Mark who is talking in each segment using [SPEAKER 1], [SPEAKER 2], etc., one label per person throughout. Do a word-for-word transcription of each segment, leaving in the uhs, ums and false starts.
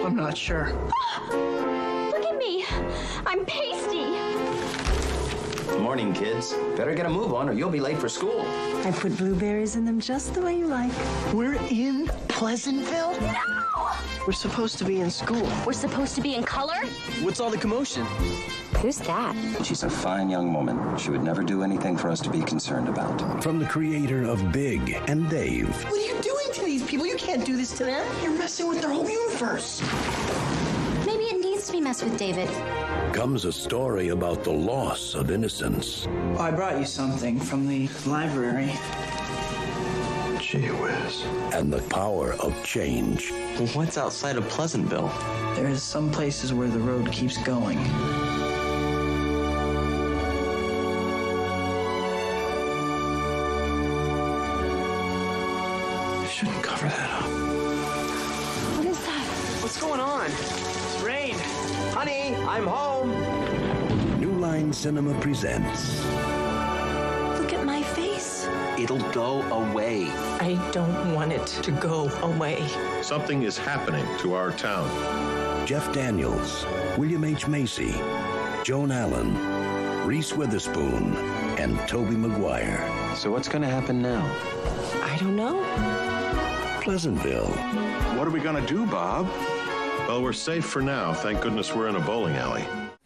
[SPEAKER 1] I'm not sure.
[SPEAKER 2] Look at me. I'm pasty.
[SPEAKER 3] Morning, kids. Better get a move on or you'll be late for school.
[SPEAKER 4] I put blueberries in them just the way you like.
[SPEAKER 1] We're in Pleasantville?
[SPEAKER 2] No!
[SPEAKER 1] We're supposed to be in school.
[SPEAKER 2] We're supposed to be in color?
[SPEAKER 5] What's all the commotion?
[SPEAKER 2] Who's that?
[SPEAKER 6] She's a fine young woman. She would never do anything for us to be concerned about.
[SPEAKER 7] From the creator of Big and Dave.
[SPEAKER 1] What are you doing to these people? You can't do this to them. You're messing with their whole universe.
[SPEAKER 2] Maybe it needs to be messed with, David.
[SPEAKER 7] Comes a story about the loss of innocence.
[SPEAKER 1] Oh, I brought you something from the library.
[SPEAKER 8] Gee whiz.
[SPEAKER 7] And the power of change.
[SPEAKER 5] What's outside of Pleasantville?
[SPEAKER 1] There's some places where the road keeps going.
[SPEAKER 8] You shouldn't cover that up.
[SPEAKER 2] What is that?
[SPEAKER 5] What's going on? It's rain. Honey, I'm home.
[SPEAKER 7] New Line Cinema presents
[SPEAKER 4] Look at my face.
[SPEAKER 5] It'll go away.
[SPEAKER 1] I don't want it to go away.
[SPEAKER 9] Something is happening to our town.
[SPEAKER 7] Jeff Daniels, William H. Macy, Joan Allen, Reese Witherspoon, and Tobey Maguire.
[SPEAKER 5] So what's going to happen now?
[SPEAKER 4] I don't know.
[SPEAKER 7] Pleasantville.
[SPEAKER 9] What are we going to do, Bob? Well, we're safe for now. Thank goodness we're in a bowling alley.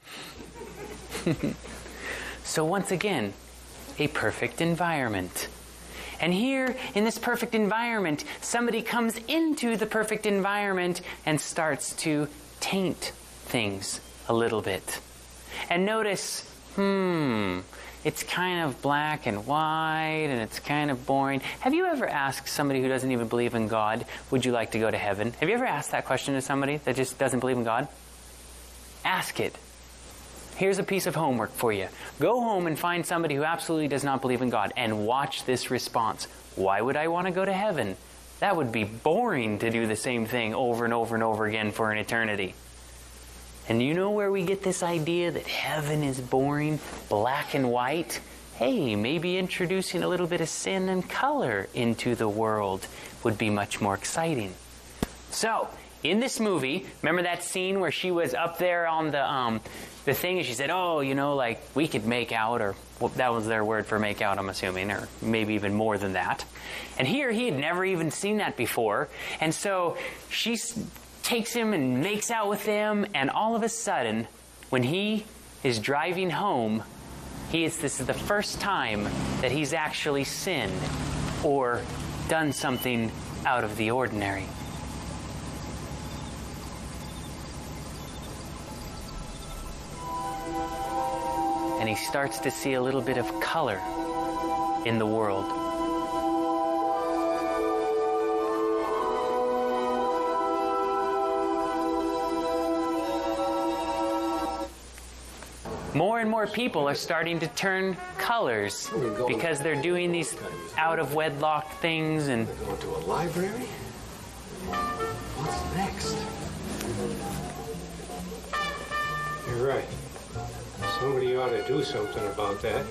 [SPEAKER 10] So once again, a perfect environment. And here, in this perfect environment, somebody comes into the perfect environment and starts to taint things a little bit. And notice, hmm, it's kind of black and white, and it's kind of boring. Have you ever asked somebody who doesn't even believe in God, would you like to go to heaven? Have you ever asked that question to somebody that just doesn't believe in God? Ask it. Here's a piece of homework for you. Go home and find somebody who absolutely does not believe in God and watch this response. Why would I want to go to heaven? That would be boring to do the same thing over and over and over again for an eternity. And you know where we get this idea that heaven is boring, black and white? Hey, maybe introducing a little bit of sin and color into the world would be much more exciting. So, in this movie, remember that scene where she was up there on the um, the thing and she said, oh, you know, like, we could make out, or well, that was their word for make out, I'm assuming, or maybe even more than that. And here, he had never even seen that before. And so she takes him and makes out with him, and all of a sudden, when he is driving home, he is, this is the first time that he's actually sinned or done something out of the ordinary. And he starts to see a little bit of color in the world. More and more people are starting to turn colors because they're doing these out-of-wedlock things and...
[SPEAKER 8] Going to a library? What's next? You're right. Somebody ought to do something about that.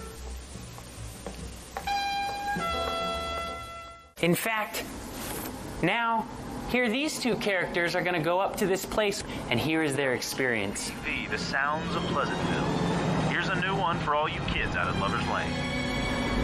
[SPEAKER 10] In fact, now, here these two characters are going to go up to this place, and here is their experience.
[SPEAKER 11] The Sounds of Pleasantville. Here's a new one for all you kids out at Lover's Lane.